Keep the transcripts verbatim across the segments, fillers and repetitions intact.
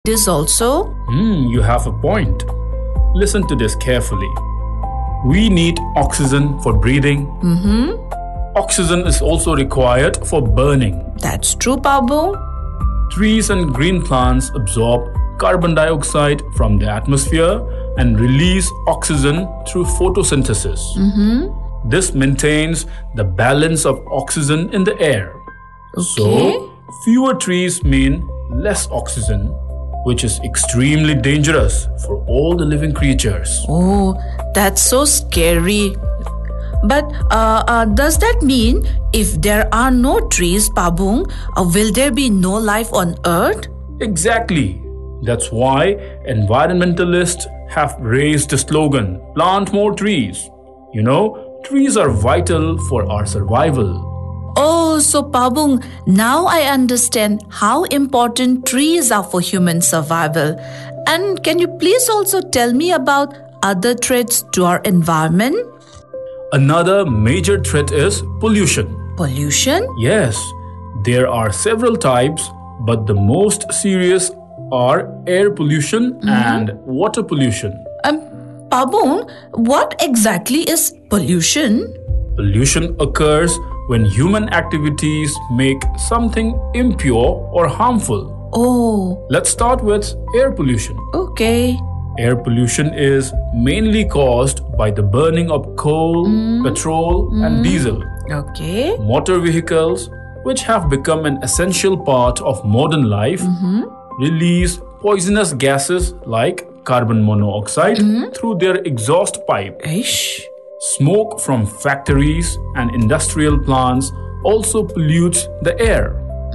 this also? Hmm, you have a point. Listen to this carefully. We need oxygen for breathing. Mm-hmm. Oxygen is also required for burning. That's true, Babu. Trees and green plants absorb carbon dioxide from the atmosphere and release oxygen through photosynthesis. Mm-hmm. This maintains the balance of oxygen in the air. Okay. So, fewer trees mean less oxygen, which is extremely dangerous for all the living creatures. Oh, that's so scary. But uh, uh, does that mean if there are no trees, Pabung, uh, will there be no life on Earth? Exactly. That's why environmentalists have raised the slogan, plant more trees. You know, trees are vital for our survival. Oh, so Pabung, now I understand how important trees are for human survival. And can you please also tell me about other threats to our environment? Another major threat is pollution. Pollution? Yes, there are several types, but the most serious are air pollution mm-hmm. and water pollution. Um, Pabung, what exactly is pollution? Pollution occurs when human activities make something impure or harmful. Oh. Let's start with air pollution. Okay. Air pollution is mainly caused by the burning of coal, mm. petrol, mm. and diesel. Okay. Motor vehicles, which have become an essential part of modern life, mm-hmm. release poisonous gases like carbon monoxide mm. through their exhaust pipe. Eish. Smoke from factories and industrial plants also pollutes the air.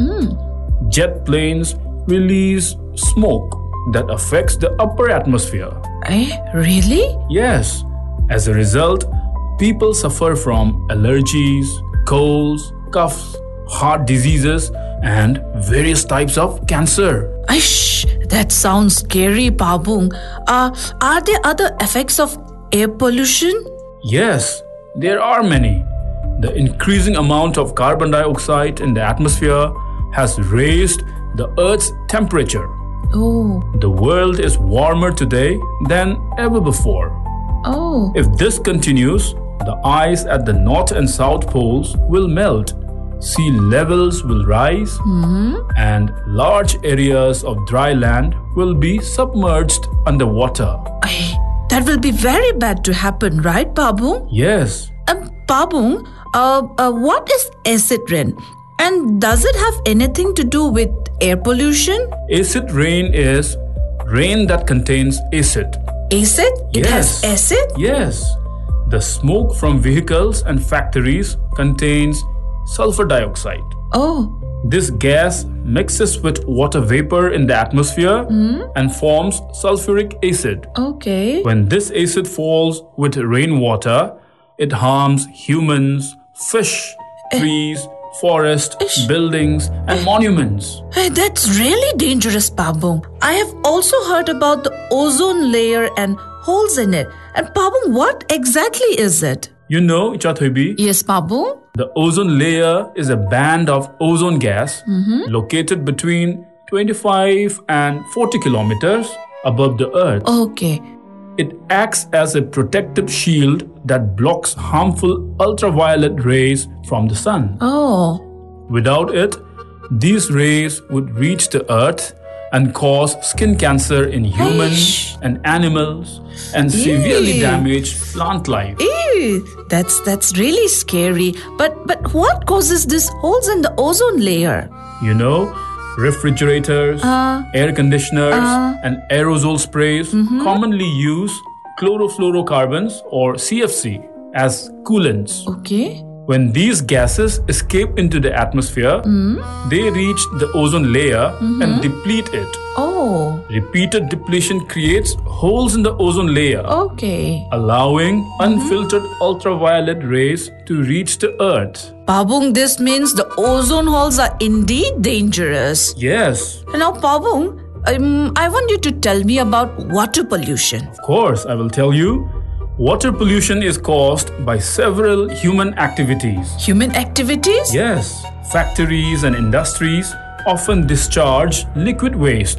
Mm. Jet planes release smoke that affects the upper atmosphere. Eh, really? Yes. As a result, people suffer from allergies, colds, coughs, heart diseases, and various types of cancer. Aish, that sounds scary, Pabung. Uh, are there other effects of air pollution? Yes, there are many. The increasing amount of carbon dioxide in the atmosphere has raised the Earth's temperature. Oh. The world is warmer today than ever before. Oh. If this continues, the ice at the North and South poles will melt, sea levels will rise, mm-hmm. and large areas of dry land will be submerged underwater. Ay, that will be very bad to happen, right, Pabung? Yes. Um, Pabung, uh, uh, what is acid rain? And does it have anything to do with air pollution? Acid rain is rain that contains acid. Acid? It yes. has acid? Yes. The smoke from vehicles and factories contains sulfur dioxide. Oh. This gas mixes with water vapor in the atmosphere mm. and forms sulfuric acid. Okay. When this acid falls with rainwater, it harms humans, fish, uh. trees, forests, Ish. buildings, and monuments. Hey, that's really dangerous, Pabung. I have also heard about the ozone layer and holes in it. And Pabung, what exactly is it? You know, Ichathoibi? Yes, Pabung? The ozone layer is a band of ozone gas mm-hmm. located between twenty-five and forty kilometers above the Earth. Okay. It acts as a protective shield that blocks harmful ultraviolet rays from the sun. Oh. Without it, these rays would reach the Earth and cause skin cancer in humans Eish. and animals and severely Ew. damage plant life. Ew. That's that's really scary. But but what causes these holes in the ozone layer? You know, refrigerators, uh, air conditioners, uh, and aerosol sprays mm-hmm. commonly use chlorofluorocarbons or C F C as coolants. Okay. When these gases escape into the atmosphere, mm. they reach the ozone layer mm-hmm. and deplete it. Oh. Repeated depletion creates holes in the ozone layer, okay. allowing mm-hmm. unfiltered ultraviolet rays to reach the Earth. Pabung, this means the ozone holes are indeed dangerous. Yes. Now, Pabung, um, I want you to tell me about water pollution. Of course, I will tell you. Water pollution is caused by several human activities. Human activities? Yes. Factories and industries often discharge liquid waste,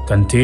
contain